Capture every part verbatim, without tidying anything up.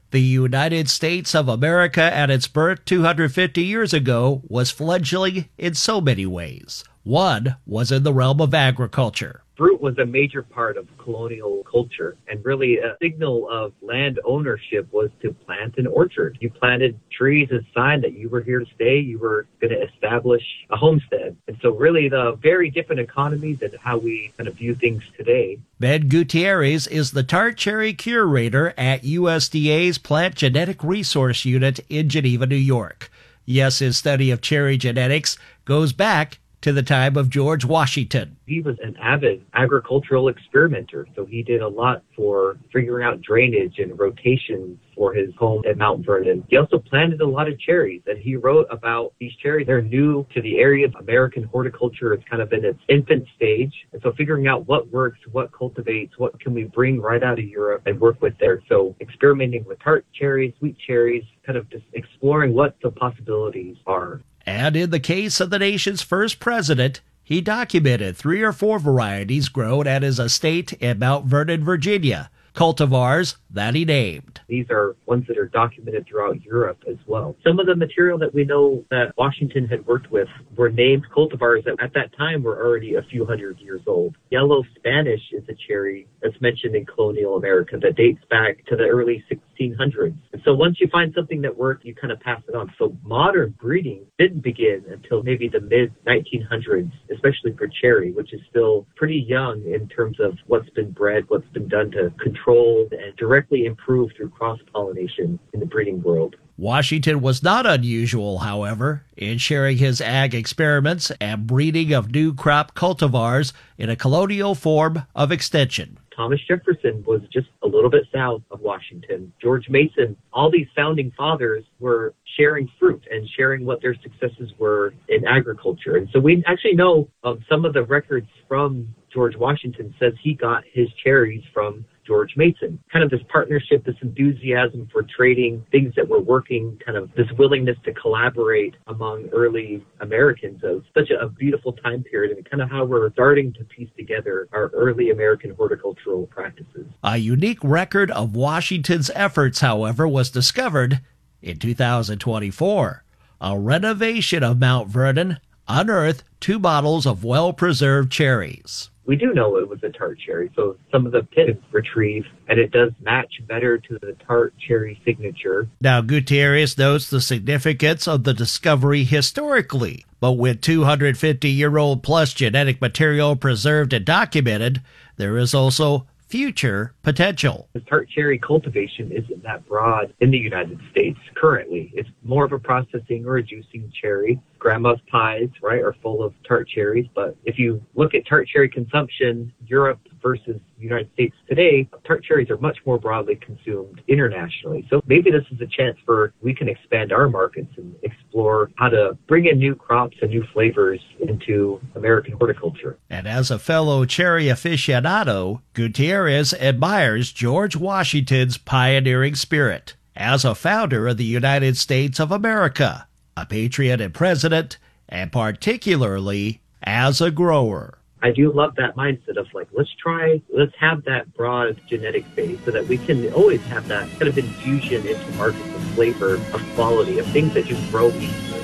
The United States of America at its birth two hundred fifty years ago was fledgling in so many ways. One was in the realm of agriculture. Fruit was a major part of colonial culture, and really a signal of land ownership was to plant an orchard. You planted trees as a sign that you were here to stay, you were going to establish a homestead. And so really the very different economies and how we kind of view things today. Ben Gutierrez is the tart cherry curator at U S D A's Plant Genetic Resource Unit in Geneva, New York. Yes, his study of cherry genetics goes back to the time of George Washington. He was an avid agricultural experimenter, so he did a lot for figuring out drainage and rotations for his home at Mount Vernon. He also planted a lot of cherries, and he wrote about these cherries. They're new to the area of American horticulture. It's kind of in its infant stage, and so figuring out what works, what cultivates, what can we bring right out of Europe and work with there. So experimenting with tart cherries, sweet cherries, kind of just exploring what the possibilities are. And in the case of the nation's first president, he documented three or four varieties grown at his estate in Mount Vernon, Virginia, cultivars that he named. These are ones that are documented throughout Europe as well. Some of the material that we know that Washington had worked with were named cultivars that at that time were already a few hundred years old. Yellow Spanish is a cherry that's mentioned in colonial America that dates back to the early sixteen hundreds. And so once you find something that worked, you kind of pass it on. So modern breeding didn't begin until maybe the mid nineteen hundreds, especially for cherry, which is still pretty young in terms of what's been bred, what's been done to control and directly improve through cross-pollination in the breeding world. Washington was not unusual, however, in sharing his ag experiments and breeding of new crop cultivars in a colonial form of extension. Thomas Jefferson was just a little bit south of Washington. George Mason, all these founding fathers were sharing fruit and sharing what their successes were in agriculture. And so we actually know um, some of the records from George Washington says he got his cherries from George Mason. Kind of this partnership, this enthusiasm for trading things that were working, kind of this willingness to collaborate among early Americans. So it's such a, a beautiful time period and kind of how we're starting to piece together our early American horticultural practices. A unique record of Washington's efforts, however, was discovered in two thousand twenty-four. A renovation of Mount Vernon unearthed two bottles of well-preserved cherries. We do know it was a tart cherry, so some of the pits retrieved, and it does match better to the tart cherry signature. Now, Gutierrez notes the significance of the discovery historically, but with two hundred fifty-year-old plus genetic material preserved and documented, there is also future potential. The tart cherry cultivation isn't that broad in the United States currently. It's more of a processing or a juicing cherry. Grandma's pies, right, are full of tart cherries. But if you look at tart cherry consumption, Europe versus the United States today, tart cherries are much more broadly consumed internationally. So maybe this is a chance for we can expand our markets and explore how to bring in new crops and new flavors into American horticulture. And as a fellow cherry aficionado, Gutierrez admires George Washington's pioneering spirit as a founder of the United States of America, a patriot and president, and particularly as a grower. I do love that mindset of like, let's try, let's have that broad genetic base so that we can always have that kind of infusion into markets of flavor, of quality, of things that just grow easily.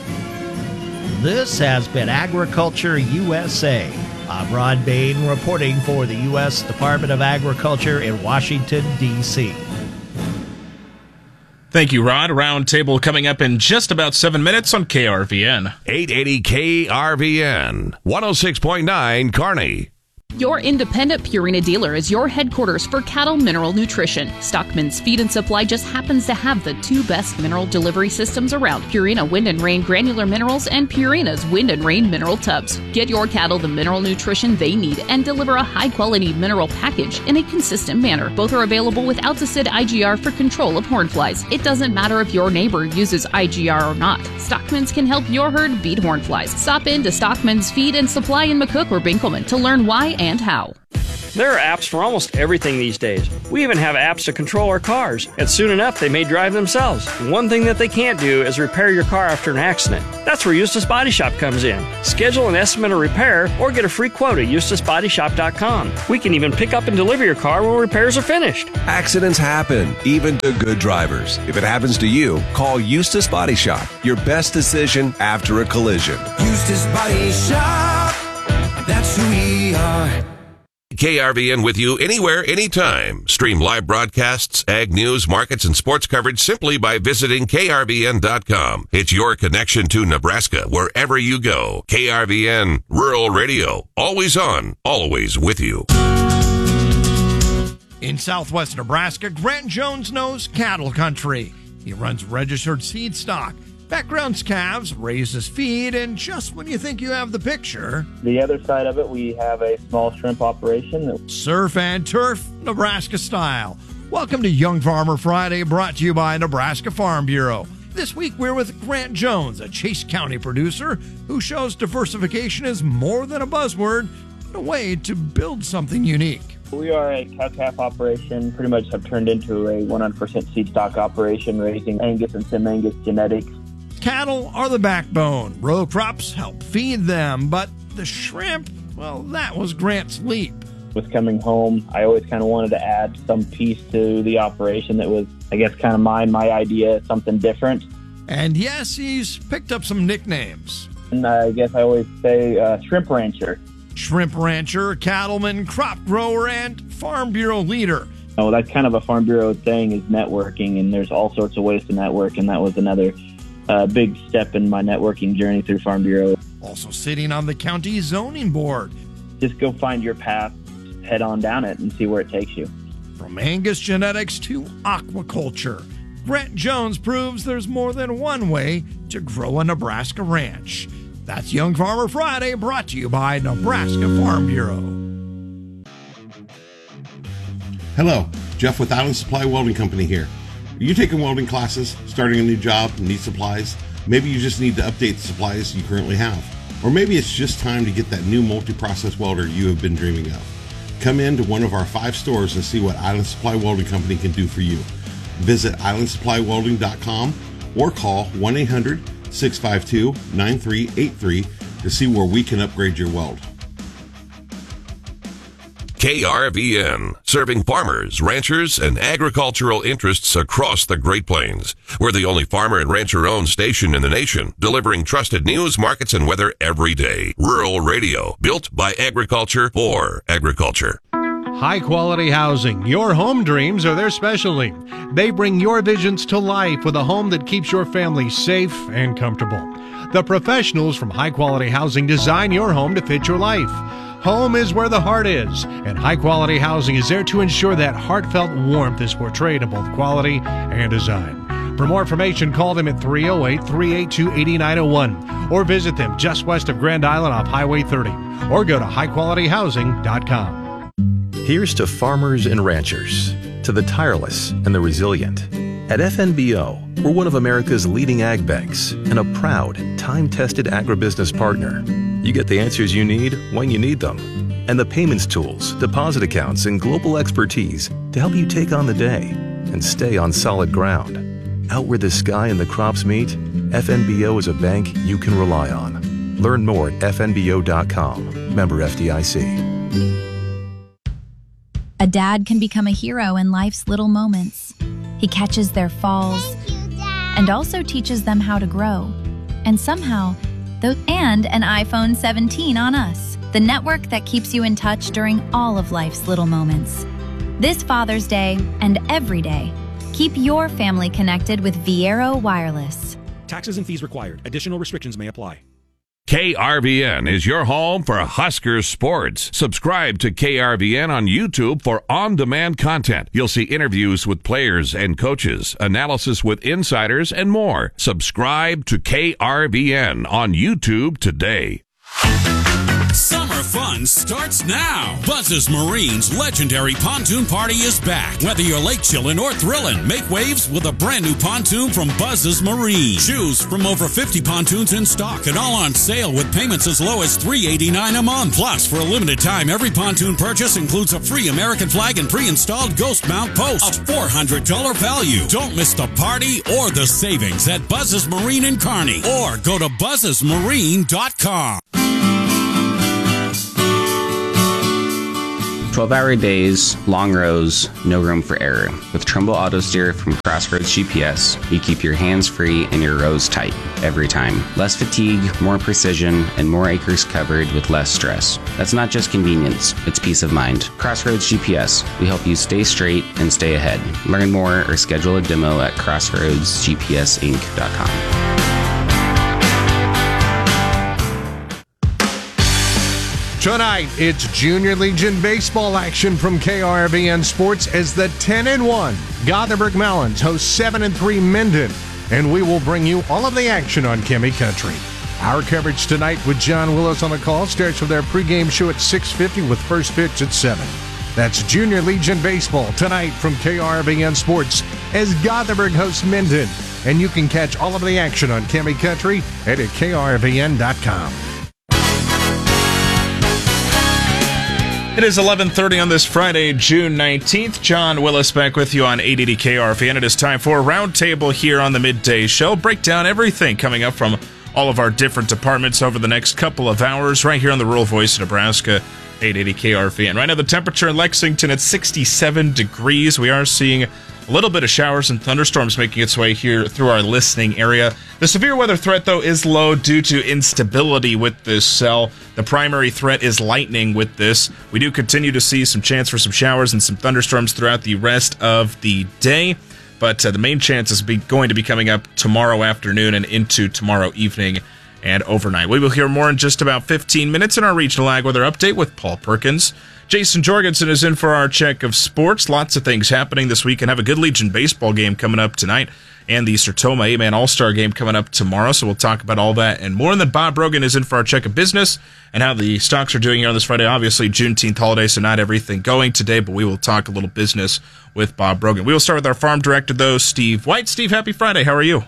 This has been Agriculture U S A. I'm Ron Bain reporting for the U S Department of Agriculture in Washington, D C Thank you, Rod. Roundtable coming up in just about seven minutes on K R V N. eight eighty K R V N, one oh six point nine Kearney. Your independent Purina dealer is your headquarters for cattle mineral nutrition. Stockman's Feed and Supply just happens to have the two best mineral delivery systems around: Purina Wind and Rain Granular Minerals and Purina's Wind and Rain Mineral Tubs. Get your cattle the mineral nutrition they need and deliver a high-quality mineral package in a consistent manner. Both are available with Alticid I G R for control of hornflies. It doesn't matter if your neighbor uses I G R or not. Stockman's can help your herd beat hornflies. Stop in to Stockman's Feed and Supply in McCook or Binkelman to learn why and how. There are apps for almost everything these days. We even have apps to control our cars, and soon enough they may drive themselves. One thing that they can't do is repair your car after an accident. That's where Eustace Body Shop comes in. Schedule an estimate of repair or get a free quote at eustace body shop dot com. We can even pick up and deliver your car when repairs are finished. Accidents happen, even to good drivers. If it happens to you, call Eustace Body Shop. Your best decision after a collision. Eustace Body Shop, that's who we are. K R V N with you anywhere, anytime. Stream live broadcasts, ag news, markets, and sports coverage simply by visiting K R V N dot com. It's your connection to Nebraska wherever you go. K R V N, Rural Radio. Always on, always with you. In southwest Nebraska, Grant Jones knows cattle country. He runs registered seed stock, backgrounds calves, raises feed, and just when you think you have the picture, the other side of it, we have a small shrimp operation. That surf and turf, Nebraska style. Welcome to Young Farmer Friday, brought to you by Nebraska Farm Bureau. This week we're with Grant Jones, a Chase County producer who shows diversification is more than a buzzword, but a way to build something unique. We are a cow-calf operation, pretty much have turned into a one hundred percent seed stock operation, raising Angus and Sim Angus genetics. Cattle are the backbone. Row crops help feed them, but the shrimp, well, that was Grant's leap. With coming home, I always kind of wanted to add some piece to the operation that was, I guess, kind of mine, my idea, something different. And yes, he's picked up some nicknames. And I guess I always say uh, Shrimp Rancher. Shrimp rancher, cattleman, crop grower, and Farm Bureau leader. Oh, that's kind of a Farm Bureau thing, is networking, and there's all sorts of ways to network, and that was another uh, big step in my networking journey through Farm Bureau. Also sitting on the county zoning board. Just go find your path, head on down it, and see where it takes you. From Angus genetics to aquaculture, Grant Jones proves there's more than one way to grow a Nebraska ranch. That's Young Farmer Friday, brought to you by Nebraska Farm Bureau. Hello, Jeff with Island Supply Welding Company here. Are you taking welding classes, starting a new job, need supplies? Maybe you just need to update the supplies you currently have. Or maybe it's just time to get that new multi-process welder you have been dreaming of. Come in to one of our five stores and see what Island Supply Welding Company can do for you. Visit island supply welding dot com or call one eight hundred, six five two, nine three eight three to see where we can upgrade your weld. K R V N, serving farmers, ranchers, and agricultural interests across the Great Plains. We're the only farmer and rancher-owned station in the nation, delivering trusted news, markets, and weather every day. Rural Radio, built by agriculture for agriculture. High-quality housing. Your home dreams are their specialty. They bring your visions to life with a home that keeps your family safe and comfortable. The professionals from High Quality Housing design your home to fit your life. Home is where the heart is, and High Quality Housing is there to ensure that heartfelt warmth is portrayed in both quality and design. For more information, call them at three oh eight, three eight two, eight nine oh one or visit them just west of Grand Island off Highway thirty or go to high quality housing dot com. Here's to farmers and ranchers, to the tireless and the resilient. At F N B O, we're one of America's leading ag banks and a proud, time-tested agribusiness partner. You get the answers you need when you need them, and the payments tools, deposit accounts, and global expertise to help you take on the day and stay on solid ground. Out where the sky and the crops meet, F N B O is a bank you can rely on. Learn more at F N B O dot com. Member F D I C. A dad can become a hero in life's little moments. He catches their falls and also teaches them how to grow. And somehow, those and an iPhone seventeen on us, the network that keeps you in touch during all of life's little moments. This Father's Day and every day, keep your family connected with Viero Wireless. Taxes and fees required. Additional restrictions may apply. K R V N is your home for Husker sports. Subscribe to K R V N on YouTube for on-demand content. You'll see interviews with players and coaches, analysis with insiders, and more. Subscribe to K R V N on YouTube today. Summer fun starts now. Buzz's Marine's legendary pontoon party is back. Whether you're lake chillin' or thrillin', make waves with a brand new pontoon from Buzz's Marine. Choose from over fifty pontoons in stock and all on sale with payments as low as three dollars and eighty-nine cents a month. Plus, for a limited time, every pontoon purchase includes a free American flag and pre-installed ghost mount post. A four hundred dollars value. Don't miss the party or the savings at Buzz's Marine in Kearney, or go to buzzes marine dot com. twelve-hour days, long rows, no room for error. With Trumbull Auto Steer from Crossroads G P S, you keep your hands free and your rows tight every time. Less fatigue, more precision, and more acres covered with less stress. That's not just convenience, it's peace of mind. Crossroads G P S, we help you stay straight and stay ahead. Learn more or schedule a demo at crossroads g p s inc dot com. Tonight, it's Junior Legion baseball action from K R V N Sports as the ten and one Gothenburg Melons host seven and three Minden, and we will bring you all of the action on Kimmy Country. Our coverage tonight with John Willis on the call starts with our pregame show at six fifty with first pitch at seven. That's Junior Legion baseball tonight from K R V N Sports as Gothenburg hosts Minden, and you can catch all of the action on Kimmy Country and at k r v n dot com. It is eleven thirty on this Friday, June nineteenth. John Willis back with you on eight eighty K R V N. It is time for a roundtable here on the midday show. Break down everything coming up from all of our different departments over the next couple of hours right here on the Rural Voice of Nebraska, eight eighty K R V N. Right now the temperature in Lexington at sixty-seven degrees. We are seeing a little bit of showers and thunderstorms making its way here through our listening area. The severe weather threat, though, is low due to instability with this cell. The primary threat is lightning with this. We do continue to see some chance for some showers and some thunderstorms throughout the rest of the day, but uh, the main chance is be going to be coming up tomorrow afternoon and into tomorrow evening and overnight. We will hear more in just about fifteen minutes in our regional ag weather update with Paul Perkins. Jason Jorgensen is in for our check of sports. Lots of things happening this week, and have a good Legion baseball game coming up tonight and the Sertoma eight-man All-Star game coming up tomorrow, so we'll talk about all that and more. And then Bob Brogan is in for our check of business and how the stocks are doing here on this Friday. Obviously, Juneteenth holiday, so not everything going today, but we will talk a little business with Bob Brogan. We will start with our farm director, though, Steve White. Steve, happy Friday. How are you?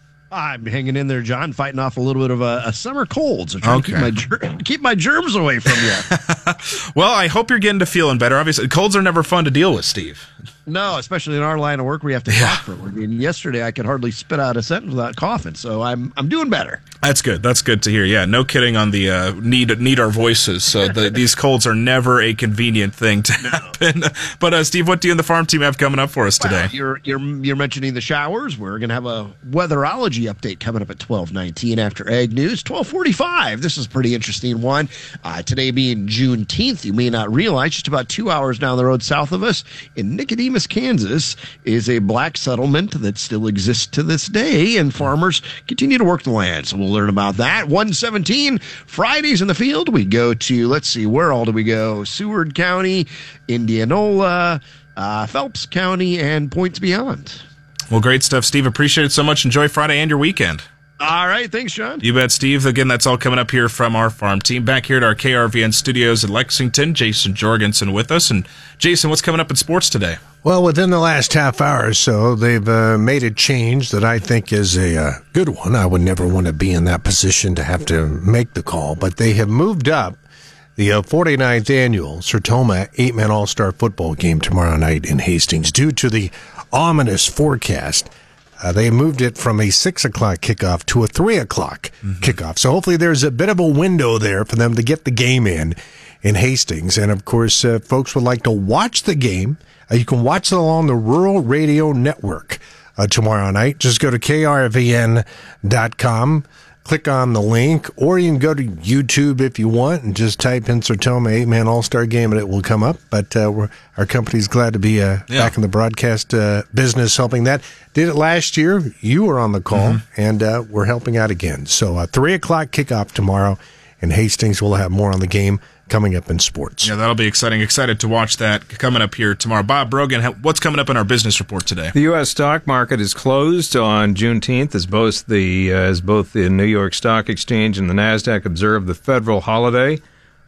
I'm hanging in there, John, fighting off a little bit of a, a summer cold, so trying okay. to keep my, ger- keep my germs away from you. Well, I hope you're getting to feeling better. Obviously, colds are never fun to deal with, Steve. No, especially in our line of work, we have to yeah. cough for it. I mean, yesterday I could hardly spit out a sentence without coughing, so I'm I'm doing better. That's good. That's good to hear. Yeah, no kidding on the uh, need need our voices. So the, these colds are never a convenient thing to no. happen. But uh, Steve, what do you and the farm team have coming up for us today? Well, you're you're you're mentioning the showers. We're going to have a weatherology update coming up at twelve nineteen after Ag News. twelve forty-five. This is a pretty interesting one. Uh, today being Juneteenth, you may not realize just about two hours down the road south of us in Nicodemus, Kansas, is a black settlement that still exists to this day, and farmers continue to work the land. So we'll learn about that. one seventeen, Fridays in the field. We go to, let's see, where all do we go? Seward County, Indianola, uh, Phelps County, and points beyond. Well, great stuff, Steve. Appreciate it so much. Enjoy Friday and your weekend. All right. Thanks, John. You bet, Steve. Again, that's all coming up here from our farm team. Back here at our K R V N studios in Lexington, Jason Jorgensen with us. And Jason, what's coming up in sports today? Well, within the last half hour or so, they've uh, made a change that I think is a uh, good one. I would never want to be in that position to have to make the call, but they have moved up the uh, forty-ninth annual Sertoma eight-man All-Star football game tomorrow night in Hastings due to the ominous forecast. Uh, they moved it from a six o'clock kickoff to a three o'clock mm-hmm. kickoff. So hopefully there's a bit of a window there for them to get the game in in Hastings. And, of course, uh, folks would like to watch the game. Uh, you can watch it along the Rural Radio Network uh, tomorrow night. Just go to k r v n dot com, click on the link, or you can go to YouTube if you want and just type in Sertoma eight-man All-Star Game and it will come up. But uh, we're, our company's glad to be uh, yeah. back in the broadcast uh, business helping that. Did it last year. You were on the call, mm-hmm. and uh, we're helping out again. So uh, three o'clock kickoff tomorrow in Hastings. We'll have more on the game coming up in sports. Yeah, that'll be exciting. Excited to watch that coming up here tomorrow. Bob Brogan, what's coming up in our business report today? The U S stock market is closed on Juneteenth as both the uh, as both the New York Stock Exchange and the NASDAQ observe the federal holiday.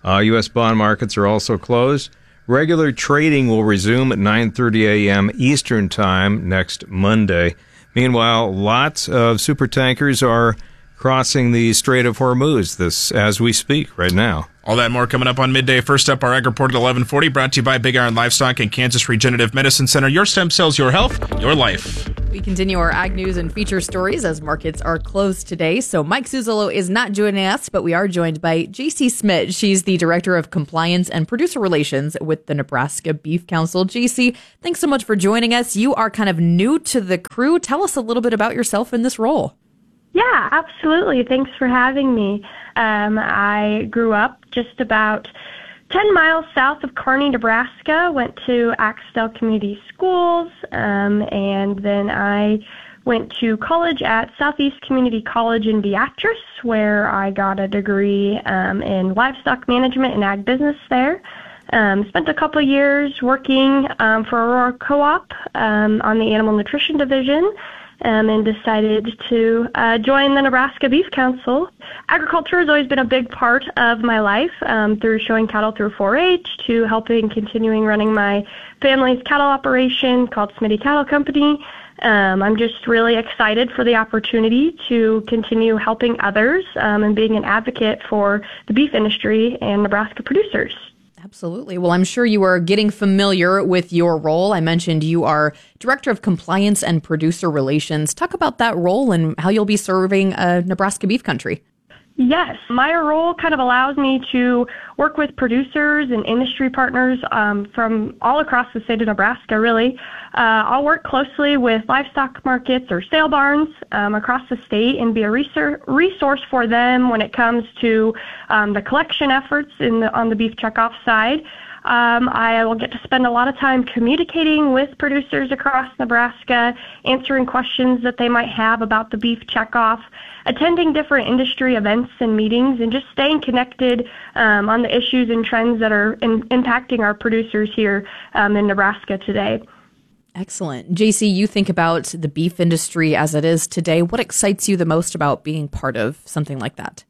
Uh, U S bond markets are also closed. Regular trading will resume at nine thirty a.m. Eastern Time next Monday. Meanwhile, lots of supertankers are crossing the Strait of Hormuz this as we speak right now. All that more coming up on Midday. First up, our Ag Report at eleven forty, brought to you by Big Iron Livestock and Kansas Regenerative Medicine Center. Your stem cells, your health, your life. We continue our ag news and feature stories as markets are closed today. So Mike Suzolo is not joining us, but we are joined by J C Smith. She's the Director of Compliance and Producer Relations with the Nebraska Beef Council. J C, thanks so much for joining us. You are kind of new to the crew. Tell us a little bit about yourself in this role. Yeah, absolutely. Thanks for having me. Um, I grew up just about ten miles south of Kearney, Nebraska, went to Axtell Community Schools, um, and then I went to college at Southeast Community College in Beatrice, where I got a degree um, in livestock management and ag business there. Um, spent a couple of years working um, for Aurora Co-op um, on the Animal Nutrition Division, Um, and decided to uh, join the Nebraska Beef Council. Agriculture has always been a big part of my life, um, through showing cattle through four H to helping continuing running my family's cattle operation called Smitty Cattle Company. Um, I'm just really excited for the opportunity to continue helping others um, and being an advocate for the beef industry and Nebraska producers. Absolutely. Well, I'm sure you are getting familiar with your role. I mentioned you are Director of Compliance and Producer Relations. Talk about that role and how you'll be serving uh, Nebraska beef country. Yes, my role kind of allows me to work with producers and industry partners um, from all across the state of Nebraska, really. Uh, I'll work closely with livestock markets or sale barns um, across the state and be a resource for them when it comes to um, the collection efforts in the, on the beef checkoff side. Um, I will get to spend a lot of time communicating with producers across Nebraska, answering questions that they might have about the beef checkoff, attending different industry events and meetings, and just staying connected um, on the issues and trends that are in, impacting our producers here um, in Nebraska today. Excellent. J C, you think about the beef industry as it is today. What excites you the most about being part of something like that?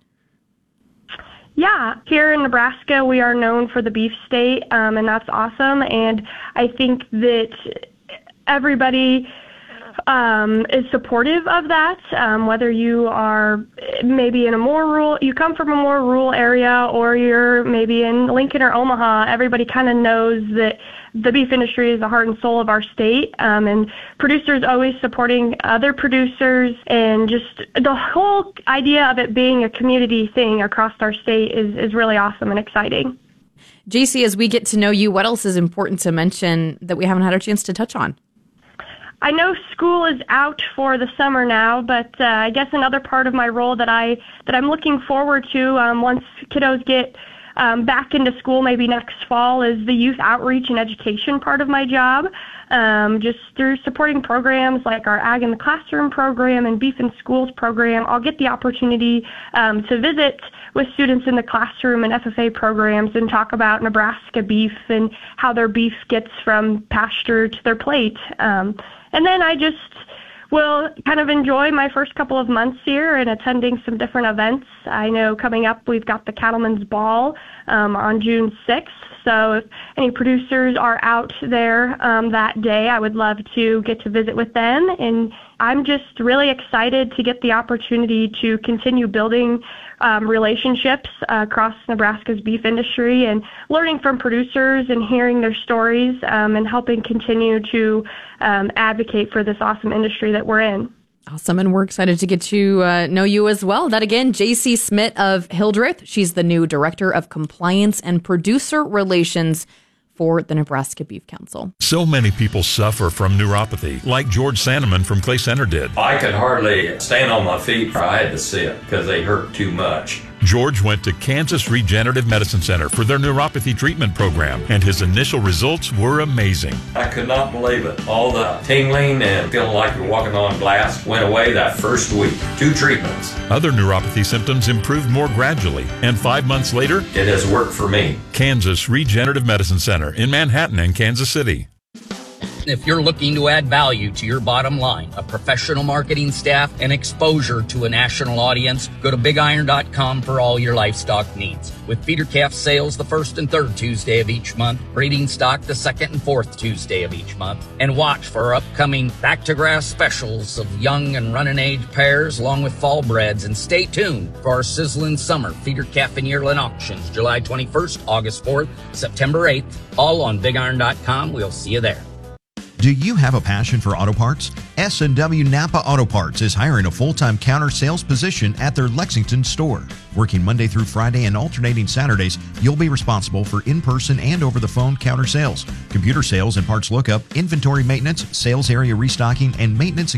Yeah, here in Nebraska, we are known for the beef state, um, and that's awesome. And I think that everybody um, is supportive of that, um, whether you are maybe in a more rural, you come from a more rural area, or you're maybe in Lincoln or Omaha. Everybody kind of knows that the beef industry is the heart and soul of our state, um, and producers always supporting other producers, and just the whole idea of it being a community thing across our state is, is really awesome and exciting. J C, as we get to know you, what else is important to mention that we haven't had a chance to touch on? I know school is out for the summer now, but uh, I guess another part of my role that I that I'm looking forward to um, once kiddos get Um, back into school maybe next fall is the youth outreach and education part of my job. Um, just through supporting programs like our Ag in the Classroom program and Beef in Schools program, I'll get the opportunity um, to visit with students in the classroom and F F A programs and talk about Nebraska beef and how their beef gets from pasture to their plate. Um, and then I just will kind of enjoy my first couple of months here and attending some different events. I know coming up we've got the Cattlemen's Ball um, on June sixth. So if any producers are out there um, that day, I would love to get to visit with them. And I'm just really excited to get the opportunity to continue building um, relationships uh, across Nebraska's beef industry and learning from producers and hearing their stories um, and helping continue to um, advocate for this awesome industry that we're in. Awesome, and we're excited to get to uh, know you as well. That again, J C Smith of Hildreth. She's the new Director of Compliance and Producer Relations for the Nebraska Beef Council. So many people suffer from neuropathy, like George Sandeman from Clay Center did. I could hardly stand on my feet. I had to sit because they hurt too much. George went to Kansas Regenerative Medicine Center for their neuropathy treatment program, and his initial results were amazing. I could not believe it. All the tingling and feeling like you're walking on glass went away that first week. Two treatments. Other neuropathy symptoms improved more gradually, and five months later, it has worked for me. Kansas Regenerative Medicine Center in Manhattan and Kansas City. If you're looking to add value to your bottom line, a professional marketing staff, and exposure to a national audience, go to big iron dot com for all your livestock needs. With feeder calf sales the first and third Tuesday of each month, breeding stock the second and fourth Tuesday of each month, and watch for our upcoming back-to-grass specials of young and running age pairs along with fall breds, and stay tuned for our sizzling summer feeder calf and yearling auctions July twenty-first, August fourth, September eighth, all on big iron dot com. We'll see you there. Do you have a passion for auto parts? S and W Napa Auto Parts is hiring a full-time counter sales position at their Lexington store. Working Monday through Friday and alternating Saturdays, you'll be responsible for in-person and over-the-phone counter sales, computer sales and parts lookup, inventory maintenance, sales area restocking, and maintenance